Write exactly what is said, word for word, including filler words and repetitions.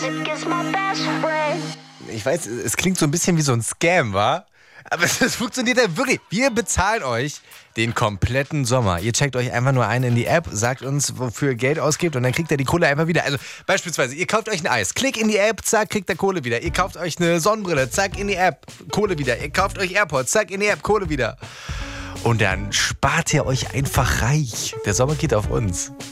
Ich weiß, es klingt so ein bisschen wie so ein Scam, wa? Aber es funktioniert ja wirklich. Wir bezahlen euch den kompletten Sommer. Ihr checkt euch einfach nur ein in die App, sagt uns, wofür ihr Geld ausgibt und dann kriegt ihr die Kohle einfach wieder. Also beispielsweise, ihr kauft euch ein Eis, klick in die App, zack, kriegt ihr Kohle wieder. Ihr kauft euch eine Sonnenbrille, zack, in die App, Kohle wieder. Ihr kauft euch AirPods, zack, in die App, Kohle wieder. Und dann spart ihr euch einfach reich. Der Sommer geht auf uns.